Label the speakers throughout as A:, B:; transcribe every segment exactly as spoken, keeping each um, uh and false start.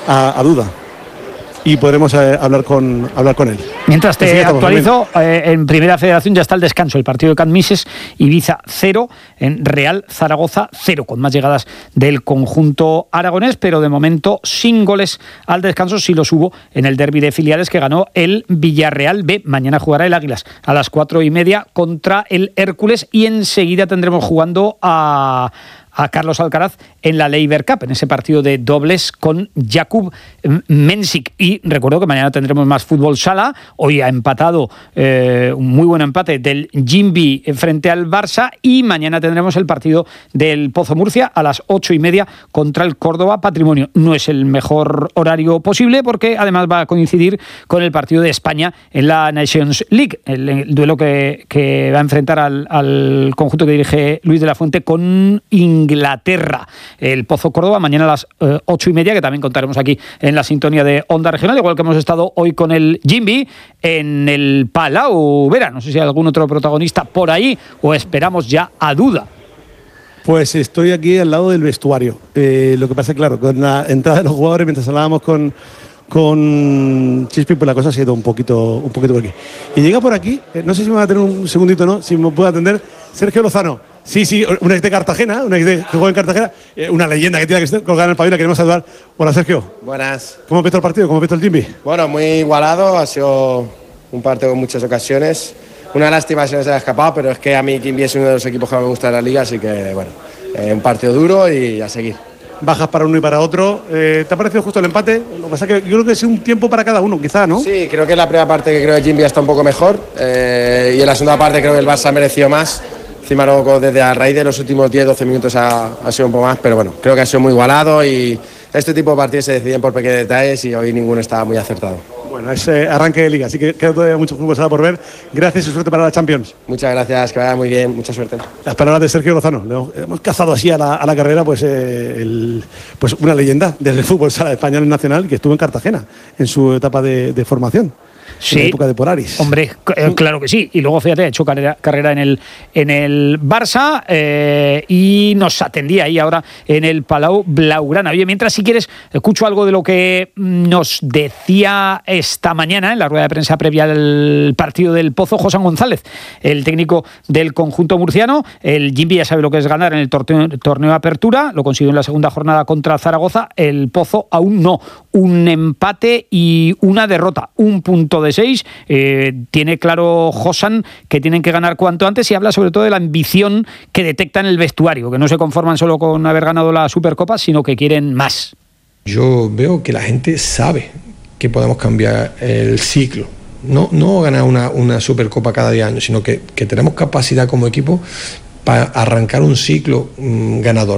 A: a, a duda. Y podremos eh, hablar con hablar con él.
B: Mientras te estamos, actualizo, eh, en Primera Federación ya está el descanso. El partido de Can Mises, Ibiza cero, en Real Zaragoza cero, con más llegadas del conjunto aragonés, pero de momento sin goles al descanso. Sí los hubo en el derbi de filiales que ganó el Villarreal B. Mañana jugará el Águilas a las cuatro y media contra el Hércules y enseguida tendremos jugando a... a Carlos Alcaraz en la Leiber Cup, en ese partido de dobles con Jakub Mensik. Y recuerdo que mañana tendremos más fútbol sala. Hoy ha empatado eh, un muy buen empate del Jimbi frente al Barça y mañana tendremos el partido del Pozo Murcia a las ocho y media contra el Córdoba Patrimonio. No es el mejor horario posible porque además va a coincidir con el partido de España en la Nations League, el, el duelo que, que va a enfrentar al, al conjunto que dirige Luis de la Fuente con Inglaterra. El Pozo Córdoba mañana a las eh, ocho y media, que también contaremos aquí en la sintonía de Onda Regional, igual que hemos estado hoy con el Jimbi en el Palau Vera. No sé si hay algún otro protagonista por ahí o esperamos ya a duda.
A: Pues estoy aquí al lado del vestuario. Eh, lo que pasa, claro, con la entrada de los jugadores, mientras hablábamos con con Chispi, pues la cosa ha sido un poquito un poquito por aquí. Y llega por aquí, eh, no sé si me va a tener un segundito, ¿no? Si me puede atender Sergio Lozano. Sí, sí, un ex de Cartagena, un ex de, que juega en Cartagena, eh, una leyenda que tiene que colgar en el pabellón, la queremos saludar. Hola, Sergio.
C: Buenas.
A: ¿Cómo has visto el partido? ¿Cómo has visto el Jimbi?
C: Bueno, muy igualado, ha sido un partido con muchas ocasiones. Una lástima si no se ha escapado, pero es que a mí Jimbi es uno de los equipos que me gusta de la liga, así que, bueno, eh, un partido duro y a seguir.
A: Bajas para uno y para otro. Eh, ¿Te ha parecido justo el empate? Lo que pasa es que yo creo que es un tiempo para cada uno, quizá, ¿no?
C: Sí, creo que en la primera parte que creo que Jimbi está un poco mejor eh, y en la segunda parte creo que el Barça ha merecido más. Encima luego desde a raíz de los últimos diez doce minutos ha, ha sido un poco más, pero bueno, creo que ha sido muy igualado y este tipo de partidos se deciden por pequeños detalles y hoy ninguno estaba muy acertado.
A: Bueno, es eh, arranque de liga, así que queda todavía mucho fútbol sala por ver. Gracias y suerte para la Champions.
C: Muchas gracias, que vaya muy bien, mucha suerte.
A: Las palabras de Sergio Lozano. Le hemos, hemos cazado así a la, a la carrera pues, eh, el, pues una leyenda del fútbol sala español nacional que estuvo en Cartagena en su etapa de, de formación.
B: Sí,
A: en la época de Polaris.
B: Hombre, claro que sí. Y luego, fíjate, ha hecho carrera, carrera en el en el Barça eh, y nos atendía ahí ahora en el Palau Blaugrana. Oye, mientras, si quieres, escucho algo de lo que nos decía esta mañana en la rueda de prensa previa del partido del Pozo, José González, el técnico del conjunto murciano. El Jimbi ya sabe lo que es ganar en el torneo, torneo de apertura, lo consiguió en la segunda jornada contra Zaragoza. El Pozo aún no. Un empate y una derrota, un punto de seis. Eh, tiene claro Josan que tienen que ganar cuanto antes y habla sobre todo de la ambición que detecta en el vestuario, que no se conforman solo con haber ganado la Supercopa, sino que quieren más.
D: Yo veo que la gente sabe que podemos cambiar el ciclo. No, no ganar una, una Supercopa cada diez años, sino que, que tenemos capacidad como equipo para arrancar un ciclo mmm, ganador.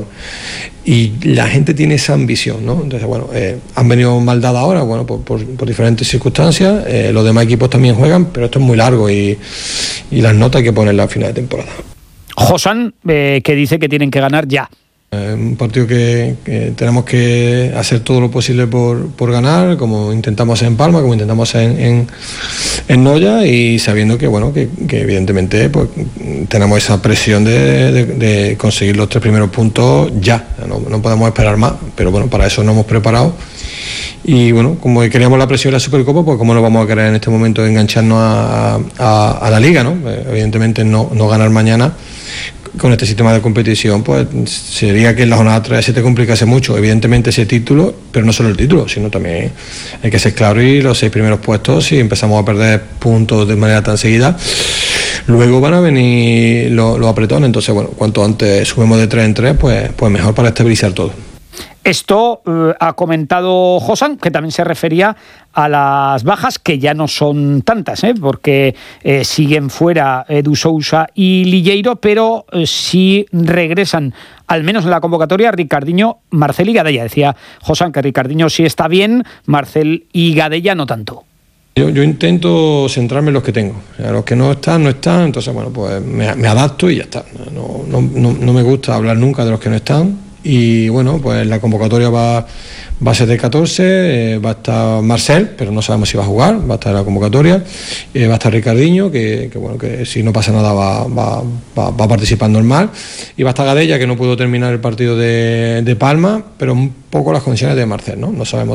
D: Y la gente tiene esa ambición, ¿no? Entonces, bueno, eh, han venido mal dadas ahora, bueno, por, por, por diferentes circunstancias. Eh, los demás equipos también juegan, pero esto es muy largo y, y las notas hay que ponerlas a final de temporada.
B: Josan, eh, que dice que tienen que ganar ya.
D: Eh, un partido que, que tenemos que hacer todo lo posible por, por ganar, como intentamos hacer en Palma, como intentamos hacer en, en, en Noya, y sabiendo que, bueno, que, que evidentemente pues, tenemos esa presión de, de, de conseguir los tres primeros puntos ya. No, no podemos esperar más, pero bueno, para eso nos hemos preparado. Y bueno, como queríamos la presión de la Supercopa, pues cómo no vamos a querer en este momento engancharnos a, a, a la Liga, ¿no? Eh, evidentemente no, no ganar mañana con este sistema de competición, pues sería que en la jornada tres se te complicase mucho, evidentemente ese título, pero no solo el título, sino también hay que ser claro y los seis primeros puestos, si empezamos a perder puntos de manera tan seguida, luego van a venir los, los apretones. Entonces, bueno, cuanto antes subimos de tres en tres, pues, pues mejor para estabilizar todo.
B: Esto eh, ha comentado Josan, que también se refería a las bajas, que ya no son tantas, ¿eh? porque eh, siguen fuera Edu Sousa y Lilleiro, pero eh, sí regresan, al menos en la convocatoria, Ricardinho, Marcel y Gadella. Decía Josan que Ricardinho sí está bien, Marcel y Gadella no tanto.
D: Yo, yo intento centrarme en los que tengo. A los que no están, no están, entonces bueno, pues me, me adapto y ya está. No, no, no, no me gusta hablar nunca de los que no están. Y bueno, pues la convocatoria va, va a ser de catorce, eh, va a estar Marcel, pero no sabemos si va a jugar, va a estar en la convocatoria, eh, va a estar Ricardinho, que, que bueno, que si no pasa nada va, va, va, va a participar normal, y va a estar Gadella, que no pudo terminar el partido de, de Palma, pero un poco las condiciones de Marcel, ¿no? No sabemos